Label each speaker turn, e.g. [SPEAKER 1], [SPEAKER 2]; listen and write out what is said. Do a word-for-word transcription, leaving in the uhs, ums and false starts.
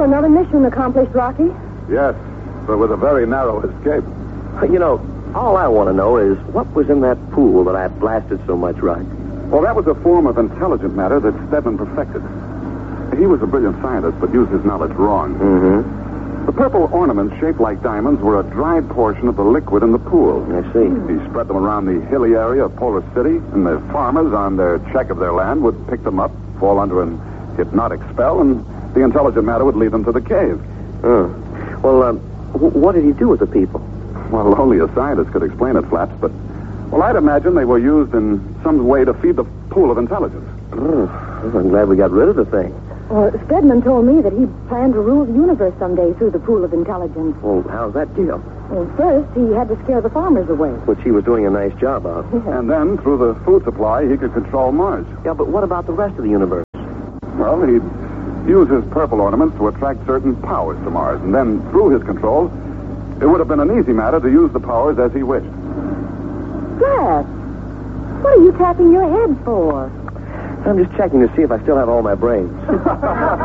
[SPEAKER 1] another mission accomplished, Rocky.
[SPEAKER 2] Yes, but with a very narrow escape.
[SPEAKER 3] You know, all I want to know is what was in that pool that I blasted so much, Rock?
[SPEAKER 2] Well, that was a form of intelligent matter that Stedman perfected. He was a brilliant scientist, but used his knowledge wrong.
[SPEAKER 3] Mm-hmm.
[SPEAKER 2] The purple ornaments shaped like diamonds were a dried portion of the liquid in the pool.
[SPEAKER 3] I see.
[SPEAKER 2] He spread them around the hilly area of Polar City, and the farmers, on their check of their land, would pick them up, fall under an hypnotic spell, and the intelligent matter would lead them to the cave.
[SPEAKER 3] Oh. Well, um, w- what did he do with the people?
[SPEAKER 2] Well, only a scientist could explain it, Flaps, but, well, I'd imagine they were used in some way to feed the pool of intelligence.
[SPEAKER 3] Oh, well, I'm glad we got rid of the thing.
[SPEAKER 1] Well, Stedman told me that he planned to rule the universe someday through the pool of intelligence.
[SPEAKER 3] Well, how's that deal?
[SPEAKER 1] Well, first, he had to scare the farmers away.
[SPEAKER 3] Which he was doing a nice job of.
[SPEAKER 2] And then, through the food supply, he could control Mars.
[SPEAKER 3] Yeah, but what about the rest of the universe?
[SPEAKER 2] Well, he'd use his purple ornaments to attract certain powers to Mars, and then, through his control, it would have been an easy matter to use the powers as he wished.
[SPEAKER 1] Flash, what are you tapping your head for?
[SPEAKER 3] I'm just checking to see if I still have all my brains.